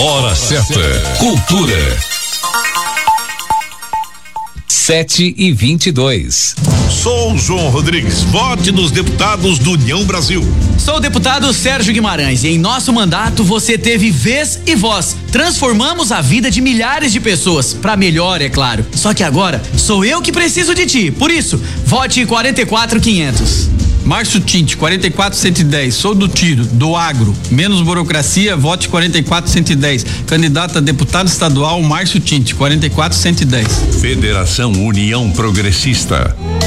Hora certa. Cultura. 7h22. Sou João Rodrigues. Vote nos deputados do União Brasil. Sou o deputado Sérgio Guimarães e em nosso mandato você teve vez e voz. Transformamos a vida de milhares de pessoas, pra melhor, é claro. Só que agora sou eu que preciso de ti. Por isso, vote 44500. Márcio Tinte, 44110, sou do tiro, do agro, menos burocracia, vote 44110. Candidato a deputado estadual Márcio Tinte, 44110. Federação União Progressista.